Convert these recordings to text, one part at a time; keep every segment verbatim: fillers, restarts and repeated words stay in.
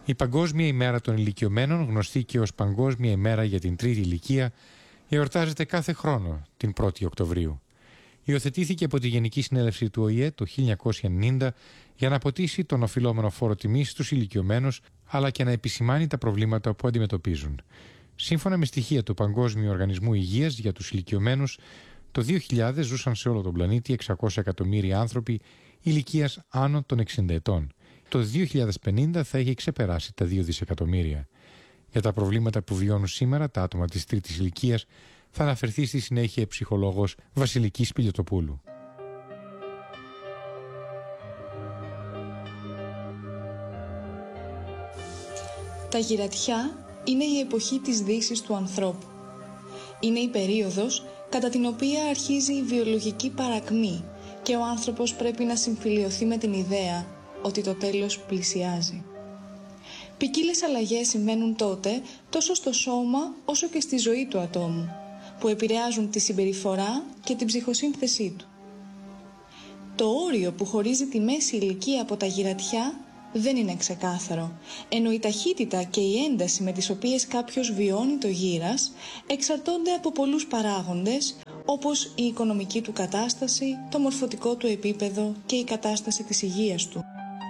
Η Παγκόσμια ημέρα των ηλικιωμένων, γνωστή και ως Παγκόσμια ημέρα για την τρίτη ηλικία, εορτάζεται κάθε χρόνο την πρώτη Οκτωβρίου. Υιοθετήθηκε από τη Γενική Συνέλευση του Ο Η Ε το χίλια εννιακόσια ενενήντα για να αποτίσει τον οφειλόμενο φόρο τιμής στους ηλικιωμένους, αλλά και να επισημάνει τα προβλήματα που αντιμετωπίζουν. Σύμφωνα με στοιχεία του Παγκόσμιου Οργανισμού Υγείας για τους ηλικιωμένους, το δύο χιλιάδες ζούσαν σε όλο τον πλανήτη εξακόσια εκατομμύρια άνθρωποι ηλικίας άνω των εξήντα ετών. Το δύο χιλιάδες πενήντα θα έχει ξεπεράσει τα δύο δισεκατομμύρια. Για τα προβλήματα που βιώνουν σήμερα τα άτομα της τρίτης ηλικίας θα αναφερθεί στη συνέχεια η ψυχολόγος Βασιλική Σπηλιοτοπούλου. Τα γυρατιά είναι η εποχή της δύσης του ανθρώπου. Είναι η περίοδος κατά την οποία αρχίζει η βιολογική παρακμή και ο άνθρωπος πρέπει να συμφιλιωθεί με την ιδέα ότι το τέλος πλησιάζει. Ποικίλες αλλαγές συμβαίνουν τότε τόσο στο σώμα όσο και στη ζωή του ατόμου, που επηρεάζουν τη συμπεριφορά και την ψυχοσύνθεσή του. Το όριο που χωρίζει τη μέση ηλικία από τα γυρατιά δεν είναι ξεκάθαρο, ενώ η ταχύτητα και η ένταση με τις οποίες κάποιος βιώνει το γύρας εξαρτώνται από πολλούς παράγοντες, όπως η οικονομική του κατάσταση, το μορφωτικό του επίπεδο και η κατάσταση της υγείας του.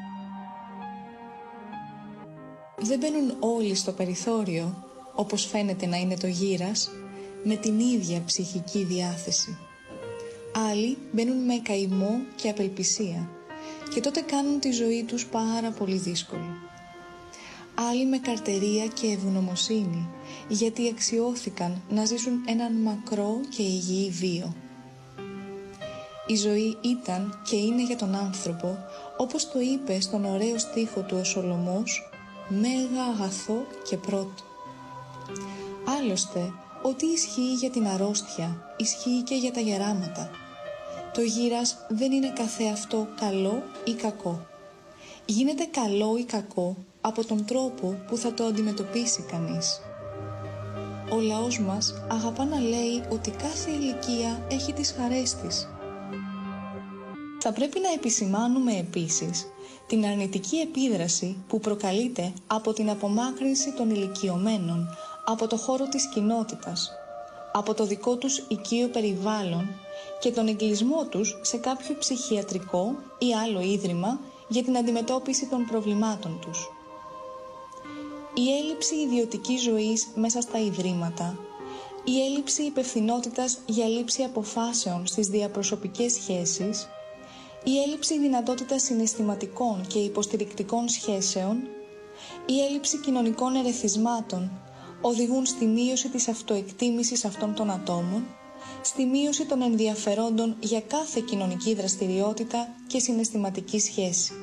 Δεν μπαίνουν όλοι στο περιθώριο, όπως φαίνεται να είναι το γύρας, με την ίδια ψυχική διάθεση. Άλλοι μπαίνουν με καημό και απελπισία και τότε κάνουν τη ζωή τους πάρα πολύ δύσκολη. Άλλοι με καρτερία και ευγνωμοσύνη, γιατί αξιώθηκαν να ζήσουν έναν μακρό και υγιή βίο. Η ζωή ήταν και είναι για τον άνθρωπο, όπως το είπε στον ωραίο στίχο του ο Σολομός, μέγα αγαθό και πρώτο. Άλλωστε, ό,τι ισχύει για την αρρώστια, ισχύει και για τα γεράματα. Το γύρας δεν είναι καθεαυτό καλό ή κακό. Γίνεται καλό ή κακό από τον τρόπο που θα το αντιμετωπίσει κανείς. Ο λαός μας αγαπά να λέει ότι κάθε ηλικία έχει τις χαρές της. Θα πρέπει να επισημάνουμε επίσης την αρνητική επίδραση που προκαλείται από την απομάκρυνση των ηλικιωμένων από το χώρο της κοινότητας, από το δικό τους οικείο περιβάλλον και τον εγκλεισμό τους σε κάποιο ψυχιατρικό ή άλλο ίδρυμα για την αντιμετώπιση των προβλημάτων τους. Η έλλειψη ιδιωτικής ζωής μέσα στα ιδρύματα, η έλλειψη υπευθυνότητας για λήψη αποφάσεων στις διαπροσωπικές σχέσεις, η έλλειψη δυνατότητας συναισθηματικών και υποστηρικτικών σχέσεων, η έλλειψη κοινωνικών ερεθισμάτων οδηγούν στη μείωση της αυτοεκτίμησης αυτών των ατόμων, στη μείωση των ενδιαφερόντων για κάθε κοινωνική δραστηριότητα και συναισθηματική σχέση.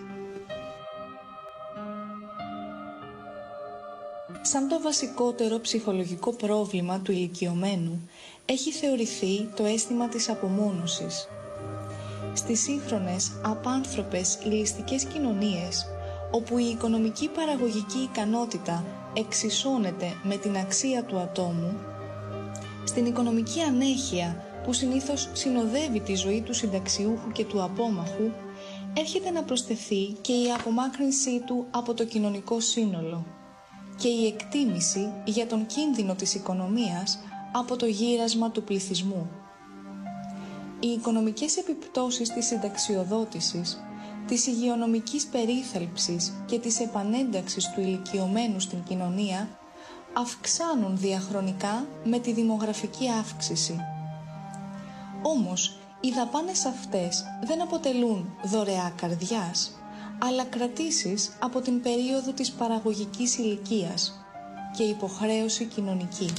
Σαν το βασικότερο ψυχολογικό πρόβλημα του ηλικιωμένου έχει θεωρηθεί το αίσθημα της απομόνωσης. Στις σύγχρονες απάνθρωπες ηλιστικές κοινωνίες, όπου η οικονομική παραγωγική ικανότητα εξισώνεται με την αξία του ατόμου, στην οικονομική ανέχεια που συνήθως συνοδεύει τη ζωή του συνταξιούχου και του απόμαχου, έρχεται να προσθεθεί και η απομάκρυνσή του από το κοινωνικό σύνολο και η εκτίμηση για τον κίνδυνο της οικονομίας από το γύρασμα του πληθυσμού. Οι οικονομικές επιπτώσεις της συνταξιοδότησης, της υγειονομικής περίθαλψης και της επανένταξης του ηλικιωμένου στην κοινωνία αυξάνουν διαχρονικά με τη δημογραφική αύξηση. Όμως, οι δαπάνες αυτές δεν αποτελούν δωρεά καρδιάς, αλλά κρατήσεις από την περίοδο της παραγωγικής ηλικίας και υποχρέωση κοινωνική.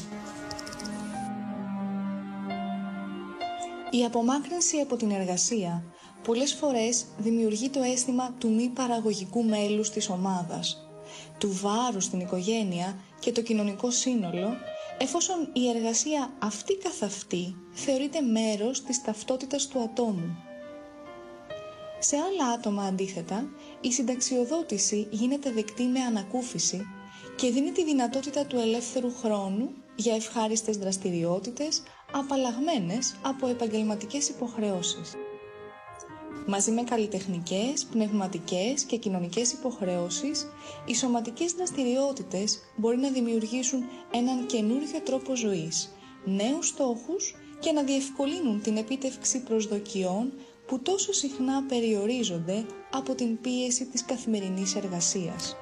Η απομάκρυνση από την εργασία πολλές φορές δημιουργεί το αίσθημα του μη παραγωγικού μέλους της ομάδας, του βάρους στην οικογένεια και το κοινωνικό σύνολο, εφόσον η εργασία αυτή καθ' αυτή θεωρείται μέρος της ταυτότητας του ατόμου. Σε άλλα άτομα αντίθετα, η συνταξιοδότηση γίνεται δεκτή με ανακούφιση και δίνει τη δυνατότητα του ελεύθερου χρόνου για ευχάριστες δραστηριότητες απαλλαγμένες από επαγγελματικές υποχρεώσεις. Μαζί με καλλιτεχνικές, πνευματικές και κοινωνικές υποχρεώσεις, οι σωματικές δραστηριότητες μπορεί να δημιουργήσουν έναν καινούριο τρόπο ζωής, νέους στόχους και να διευκολύνουν την επίτευξη προσδοκιών που τόσο συχνά περιορίζονται από την πίεση της καθημερινής εργασίας.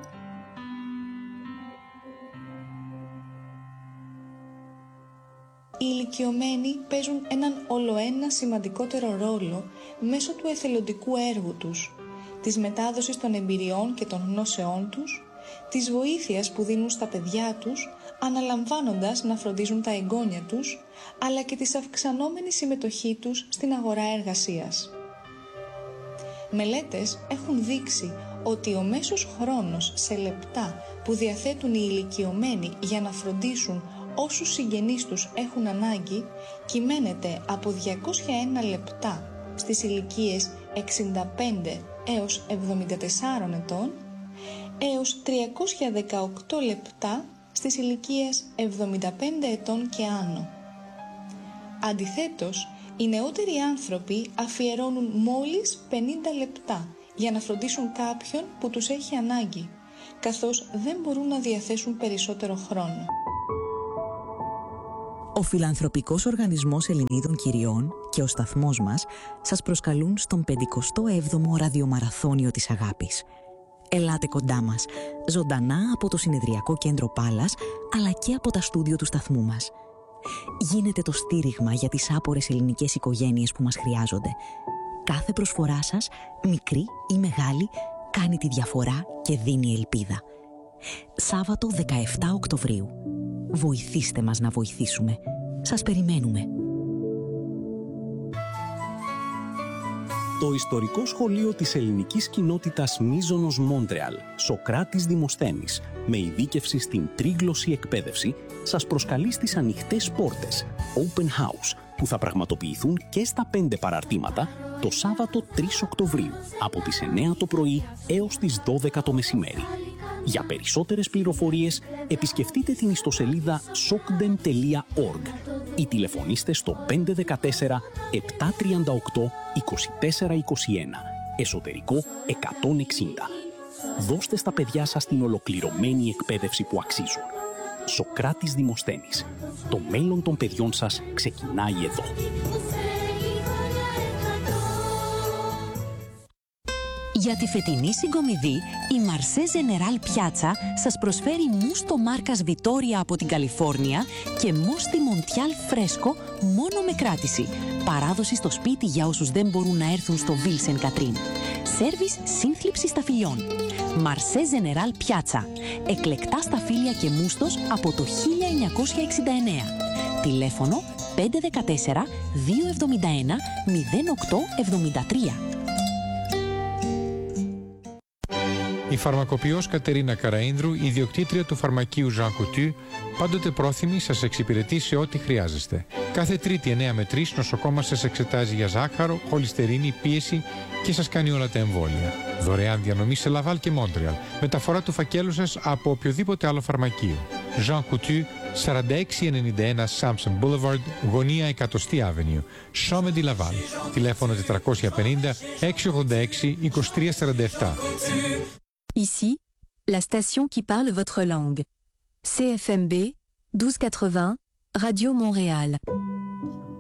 Οι ηλικιωμένοι παίζουν έναν ολοένα σημαντικότερο ρόλο μέσω του εθελοντικού έργου τους, της μετάδοσης των εμπειριών και των γνώσεών τους, της βοήθειας που δίνουν στα παιδιά τους, αναλαμβάνοντας να φροντίζουν τα εγγόνια τους, αλλά και της αυξανόμενης συμμετοχή τους στην αγορά εργασίας. Μελέτες έχουν δείξει ότι ο μέσος χρόνος σε λεπτά που διαθέτουν οι ηλικιωμένοι για να φροντίσουν όσους συγγενείς τους έχουν ανάγκη κυμαίνεται από διακόσια ένα λεπτά στις ηλικίες εξήντα πέντε έως εβδομήντα τέσσερα ετών έως τριακόσια δεκαοκτώ λεπτά στις ηλικίες εβδομήντα πέντε ετών και άνω. Αντιθέτως, οι νεότεροι άνθρωποι αφιερώνουν μόλις πενήντα λεπτά για να φροντίσουν κάποιον που τους έχει ανάγκη, καθώς δεν μπορούν να διαθέσουν περισσότερο χρόνο. Ο Φιλανθρωπικός Οργανισμός Ελληνίδων Κυριών και ο σταθμός μας σας προσκαλούν στον πενηκοστό έβδομο ραδιομαραθώνιο της αγάπης. Ελάτε κοντά μας, ζωντανά από το Συνεδριακό Κέντρο Πάλας, αλλά και από τα στούντιο του σταθμού μας. Γίνετε το στήριγμα για τις άπορες ελληνικές οικογένειες που μας χρειάζονται. Κάθε προσφορά σας, μικρή ή μεγάλη, κάνει τη διαφορά και δίνει ελπίδα. Σάββατο δεκαεφτά Οκτωβρίου. Βοηθήστε μας να βοηθήσουμε. Σας περιμένουμε. Το ιστορικό σχολείο της ελληνικής κοινότητας Μίζωνος Μόντρεαλ, Σοκράτης Δημοσθένης, με ειδίκευση στην τρίγλωση εκπαίδευση, σας προσκαλεί στις ανοιχτές πόρτες Open House, που θα πραγματοποιηθούν και στα πέντε παραρτήματα το Σάββατο τρεις Οκτωβρίου, από τις εννέα το πρωί έως τις δώδεκα το μεσημέρι. Για περισσότερες πληροφορίες επισκεφτείτε την ιστοσελίδα sokdem τελεία org ή τηλεφωνήστε στο πέντε ένα τέσσερα επτά τρία οκτώ είκοσι τέσσερα είκοσι ένα, εσωτερικό εκατόν εξήντα. Δώστε στα παιδιά σας την ολοκληρωμένη εκπαίδευση που αξίζουν. Σοκράτης Δημοσθένης. Το μέλλον των παιδιών σας ξεκινάει εδώ. Για τη φετινή συγκομιδή, η Marché General Piazza σας προσφέρει μους στο μάρκας Βιτόρια από την Καλιφόρνια και μόστι Μοντιάλ φρέσκο μόνο με κράτηση. Παράδοση στο σπίτι για όσους δεν μπορούν να έρθουν στο Ville Sainte-Catherine. Σέρβις σύνθλιψη σταφυλιών. Marché General Piazza. Εκλεκτά σταφύλια και μούστος από το χίλια εννιακόσια εξήντα εννέα. Τηλέφωνο πέντε ένα τέσσερα δύο εβδομήντα ένα μηδέν οκτώ εβδομήντα τρία. Η φαρμακοποιός Κατερίνα Καραΐνδρου, ιδιοκτήτρια του φαρμακείου Jean Coutu, πάντοτε πρόθυμη σας εξυπηρετεί σε ό,τι χρειάζεστε. Κάθε Τρίτη εννέα με τρεις νοσοκόμα σας εξετάζει για ζάχαρο, χολυστερίνη, πίεση και σας κάνει όλα τα εμβόλια. Δωρεάν διανομή σε Λαβάλ και Μόντρεαλ. Μεταφορά του φακέλου σας από οποιοδήποτε άλλο φαρμακείο. Jean Coutu, σαράντα έξι ενενήντα ένα Samson Boulevard, γωνία εκατοστή Avenue, Chaumet Laval. Τηλέφωνο τετρακόσια πενήντα έξι ογδόντα έξι είκοσι τρία σαράντα επτά. Ici, la station qui parle votre langue. C F M B douze quatre-vingts, Radio Montréal.